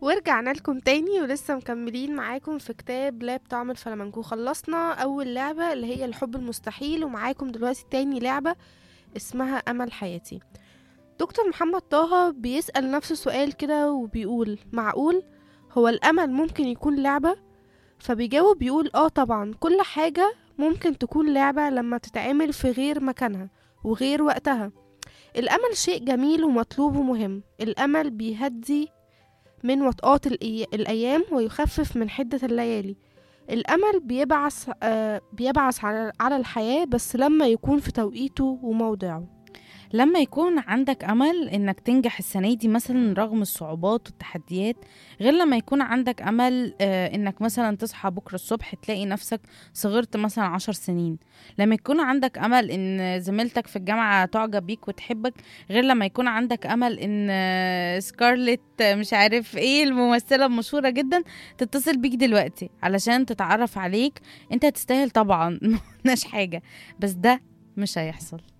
ورجعنا لكم تاني ولسه مكملين معاكم في كتاب لا بطعم الفلامنكو. خلصنا أول لعبة اللي هي الحب المستحيل، ومعاكم دلوقتي تاني لعبة اسمها أمل حياتي. دكتور محمد طه بيسأل نفسه سؤال كده وبيقول: معقول هو الأمل ممكن يكون لعبة؟ فبيجاوب بيقول طبعا، كل حاجة ممكن تكون لعبة لما تتعمل في غير مكانها وغير وقتها. الأمل شيء جميل ومطلوب ومهم. الأمل بيهدي من وطئات الأيام ويخفف من حدة الليالي. الأمل بيبعث على الحياة، بس لما يكون في توقيته وموضعه. لما يكون عندك أمل إنك تنجح السنة دي مثلا رغم الصعوبات والتحديات، غير لما يكون عندك أمل إنك مثلا تصحى بكرة الصبح تلاقي نفسك صغرت مثلا 10 سنين. لما يكون عندك أمل إن زميلتك في الجامعة تعجب بيك وتحبك، غير لما يكون عندك أمل إن سكارلت مش عارف ايه الممثلة المشهورة جدا تتصل بيك دلوقتي علشان تتعرف عليك. انت تستاهل طبعا، مقلناش حاجة، بس ده مش هيحصل.